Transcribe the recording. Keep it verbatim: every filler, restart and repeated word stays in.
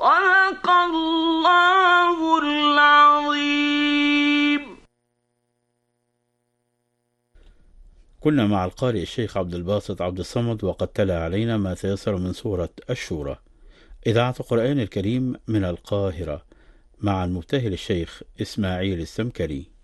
صدق الله العظيم. كنا مع القارئ الشيخ عبد الباسط عبد الصمد، وقد تلا علينا ما تيسر من سورة الشورى، إذاعة القرآن الكريم من القاهرة، مع المبتهل الشيخ إسماعيل السمكري.